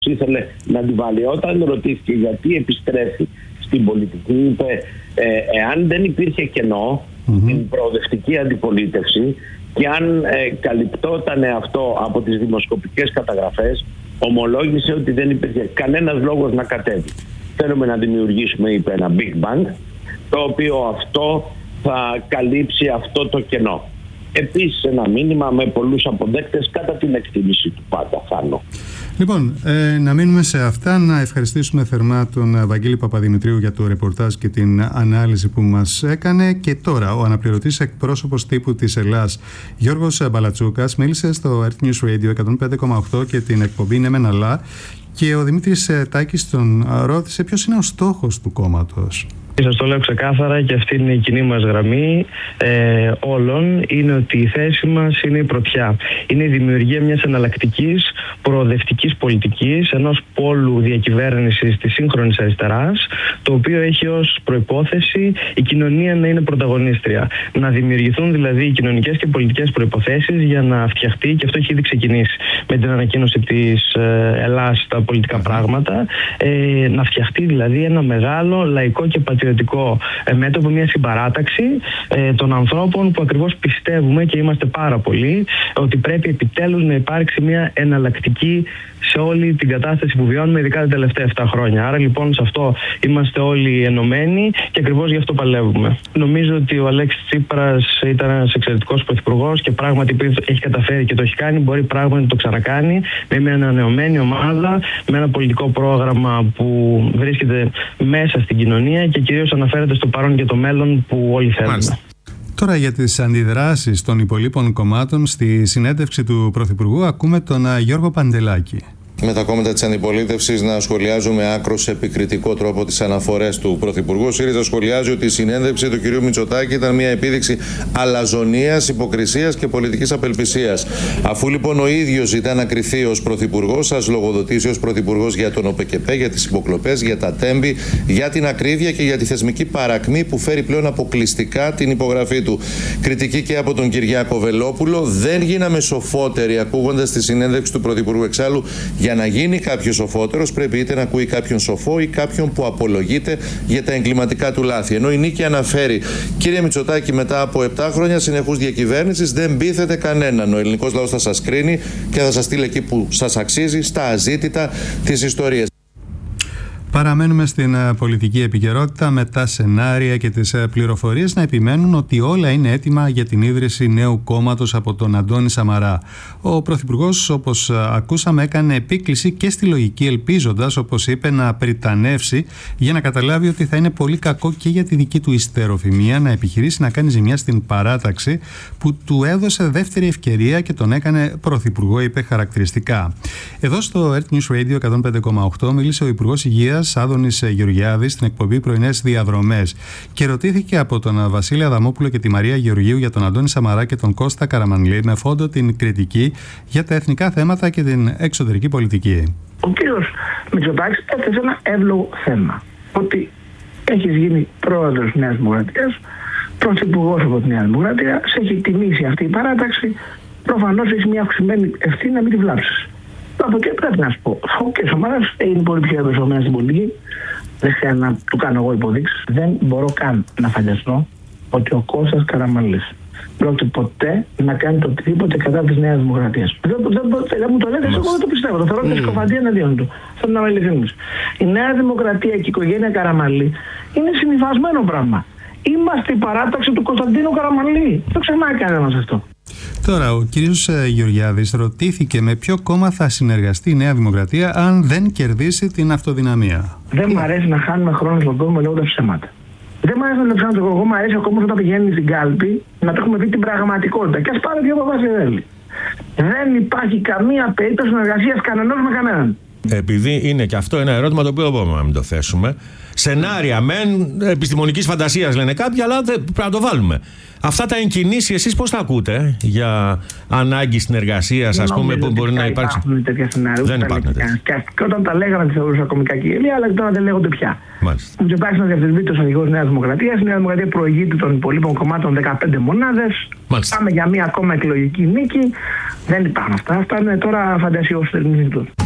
ήθελε να την βάλει. Όταν ρωτήθηκε γιατί επιστρέφει στην πολιτική, είπε εάν δεν υπήρχε κενό στην προοδευτική αντιπολίτευση και αν καλυπτόταν αυτό από τις δημοσκοπικές καταγραφές, ομολόγησε ότι δεν υπήρχε κανένας λόγος να κατέβει. Θέλουμε να δημιουργήσουμε, είπε, ένα Big Bang, το οποίο αυτό θα καλύψει αυτό το κενό. Επίσης ένα μήνυμα με πολλούς αποδέκτες κατά την εκτίμηση του πάντα, Θάνο. Λοιπόν, να μείνουμε σε αυτά, να ευχαριστήσουμε θερμά τον Βαγγέλη Παπαδημητρίου για το ρεπορτάζ και την ανάλυση που μας έκανε. Και τώρα ο αναπληρωτής εκπρόσωπος τύπου της Ελλάς, Γιώργος Μπαλατσούκας, μίλησε στο Earth News Radio 105,8 και την εκπομπή «Ναι μεν αλλά», και ο Δημήτρης Τάκης τον ρώτησε ποιος είναι ο στόχος του κόμματος. Σας το λέω ξεκάθαρα και αυτή είναι η κοινή μας γραμμή όλων, είναι ότι η θέση μας είναι η πρωτιά. Είναι η δημιουργία μιας εναλλακτικής προοδευτικής πολιτικής, ενός πόλου διακυβέρνησης της σύγχρονης αριστεράς, το οποίο έχει ως προϋπόθεση η κοινωνία να είναι πρωταγωνίστρια. Να δημιουργηθούν δηλαδή οι κοινωνικές και πολιτικές προϋποθέσεις για να φτιαχτεί, και αυτό έχει ήδη ξεκινήσει με την ανακοίνωση της Ελλάς στα πολιτικά πράγματα, να φτιαχτεί δηλαδή ένα μεγάλο λαϊκό και πατριωτικό μέτωπο, μια συμπαράταξη των ανθρώπων που ακριβώς πιστεύουμε, και είμαστε πάρα πολλοί, ότι πρέπει επιτέλους να υπάρξει μια εναλλακτική σε όλη την κατάσταση που βιώνουμε, ειδικά τα τελευταία 7 χρόνια. Άρα λοιπόν σε αυτό είμαστε όλοι ενωμένοι και ακριβώς γι' αυτό παλεύουμε. Νομίζω ότι ο Αλέξης Τσίπρας ήταν ένας εξαιρετικός πρωθυπουργός και πράγματι έχει καταφέρει και το έχει κάνει, μπορεί πράγματι να το ξανακάνει με μια ανανεωμένη ομάδα, με ένα πολιτικό πρόγραμμα που βρίσκεται μέσα στην κοινωνία και κυρίως αναφέρεται στο παρόν και το μέλλον που όλοι θέλουμε. Μάλιστα. Τώρα για τις αντιδράσεις των υπολείπων κομμάτων στη συνέντευξη του Πρωθυπουργού ακούμε τον Γιώργο Παντελάκη. Με τα κόμματα της αντιπολίτευσης να σχολιάζουν με άκρως επικριτικό τρόπο τις αναφορές του Πρωθυπουργού. Ο ΣΥΡΙΖΑ σχολιάζει ότι η συνέντευξη του κ. Μητσοτάκη ήταν μια επίδειξη αλαζονίας, υποκρισίας και πολιτικής απελπισίας. Αφού λοιπόν ο ίδιος ζητά να κριθεί ως Πρωθυπουργός, σας λογοδοτήσει ως Πρωθυπουργός για τον ΟΠΕΚΕΠΕ, για τις υποκλοπές, για τα τέμπη, για την ακρίβεια και για τη θεσμική παρακμή που φέρει πλέον αποκλειστικά την υπογραφή του. Κριτική και από τον Κυριάκο Βελόπουλο. Δεν γίναμε σοφότεροι ακούγοντας τη συνέντευξη του Πρωθυπουργού. Εξάλλου, για να γίνει κάποιος σοφότερος πρέπει είτε να ακούει κάποιον σοφό ή κάποιον που απολογείται για τα εγκληματικά του λάθη. Ενώ η Νίκη αναφέρει, κύριε Μητσοτάκη, μετά από 7 χρόνια συνεχούς διακυβέρνησης δεν πείθετε κανέναν. Ο ελληνικός λαός θα σας κρίνει και θα σας στείλει εκεί που σας αξίζει, στα αζήτητα της ιστορίας. Παραμένουμε στην πολιτική επικαιρότητα με τα σενάρια και τις πληροφορίες να επιμένουν ότι όλα είναι έτοιμα για την ίδρυση νέου κόμματος από τον Αντώνη Σαμαρά. Ο Πρωθυπουργός, όπως ακούσαμε, έκανε επίκληση και στη λογική, ελπίζοντας, όπως είπε, να πριτανεύσει για να καταλάβει ότι θα είναι πολύ κακό και για τη δική του ιστεροφημία να επιχειρήσει να κάνει ζημιά στην παράταξη που του έδωσε δεύτερη ευκαιρία και τον έκανε Πρωθυπουργό, είπε χαρακτηριστικά. Εδώ στο Earth News Radio 105,8 μίλησε ο Υπουργός Υγείας Άδωνης Γεωργιάδης στην εκπομπή Πρωινές Διαδρομές και ρωτήθηκε από τον Βασίλη Αδαμόπουλο και τη Μαρία Γεωργίου για τον Αντώνη Σαμαρά και τον Κώστα Καραμανλή με φόντο την κριτική για τα εθνικά θέματα και την εξωτερική πολιτική. Ο κύριος Μητσοτάκης έθεσε ένα εύλογο θέμα. Ότι έχεις γίνει πρόεδρος της Νέας Δημοκρατίας, πρωθυπουργός από τη Νέα Δημοκρατία, σε έχει τιμήσει αυτή η παράταξη, προφανώς έχει μια αυξημένη ευθύνη να μην τη βλάψεις. Από εκεί πρέπει να σου πω, ο κ. Σαμαράς είναι πολύ πιο εμπεριστατωμένος στην πολιτική. Δεν χρειάζεται να του κάνω εγώ υποδείξεις. Δεν μπορώ καν να φανταστώ ότι ο Κώστας Καραμανλής πρόκειται ποτέ να κάνει το οτιδήποτε κατά της Νέας Δημοκρατίας. Δεν μου το λέτε, εγώ δεν το πιστεύω. Το θεωρώ μια σκοφαντία εναντίον του. Θέλω να με ειλικρινείς. Η Νέα Δημοκρατία και η οικογένεια Καραμανλή είναι συνυφασμένο πράγμα. Είμαστε η παράταξη του Κωνσταντίνου Καραμανλή. Δεν το ξεχνάει κανένας αυτό. Τώρα, ο κύριος Γεωργιάδης ρωτήθηκε με ποιο κόμμα θα συνεργαστεί η Νέα Δημοκρατία αν δεν κερδίσει την αυτοδυναμία. Δεν μ' αρέσει να χάνουμε χρόνο στον κόσμο λέγοντας ψέματα. Δεν μ' αρέσει να ψάχνω τον κόσμο, μου αρέσει ο κόσμος όταν πηγαίνει στην κάλπη να το έχουμε πει την πραγματικότητα. Και ας πάρει δύο παπασιδέλη. Δεν υπάρχει καμία περίπτωση συνεργασίας κανενός με κανέναν. Επειδή είναι και αυτό ένα ερώτημα το οποίο δεν μπορούμε να μην το θέσουμε. Σενάρια μεν επιστημονικής φαντασίας λένε κάποιοι, αλλά πρέπει να το βάλουμε. Αυτά τα εγκινήσει εσείς πώς τα ακούτε για ανάγκη συνεργασίας, ας πούμε, που μπορεί να υπάρξει? Υπάρχουν τέτοια σενάρια. Δεν υπάρχουν τέτοια. Και όταν τα λέγαμε τη θεωρούσα κομικά γελία, αλλά τώρα δεν λέγονται πια. Μάλιστα. Ο Μητσοτάκης να διαφορετεί ο αρχηγός Νέας Δημοκρατίας. Η Νέα Δημοκρατία προηγείται των υπολείπων κομμάτων 15 μονάδες. Πάμε για μία ακόμα εκλογική νίκη. Δεν υπάρχουν αυτά. Αυτά είναι τώρα φαντασιώσεις του.